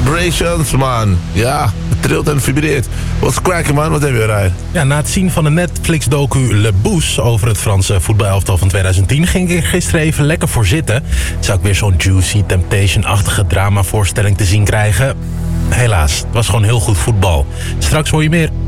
Vibrations, man. Ja, het trilt en vibreert. What's cracking, man? Wat heb je eruit? Ja, na het zien van de Netflix-docu Le Bous over het Franse voetbalelftal van 2010... ging ik er gisteren even lekker voor zitten. Zou ik weer zo'n Juicy Temptation-achtige dramavoorstelling te zien krijgen? Helaas, het was gewoon heel goed voetbal. Straks hoor je meer.